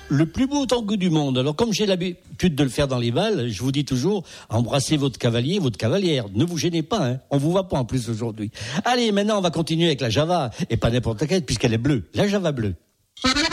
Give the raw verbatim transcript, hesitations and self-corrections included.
le plus beau tango du monde. Alors, comme j'ai l'habitude de le faire dans les balles, je vous dis toujours, embrassez votre cavalier, votre cavalière. Ne vous gênez pas, hein. On vous voit pas en plus aujourd'hui. Allez, maintenant, on va continuer avec la Java. Et pas n'importe laquelle, puisqu'elle est bleue. La Java bleue.